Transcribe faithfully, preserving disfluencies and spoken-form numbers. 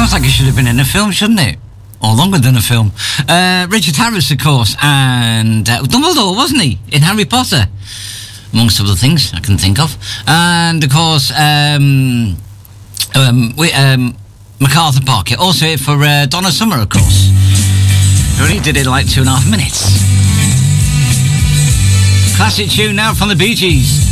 Sounds like it should have been in a film, shouldn't it? Or longer than a film. Uh, Richard Harris, of course, and uh, Dumbledore, wasn't he? In Harry Potter. Amongst other things I can think of. And, of course, um, um, we, um, MacArthur Parker. Also here for uh, Donna Summer, of course. Who only did it in like two and a half minutes. Classic tune now from the Bee Gees.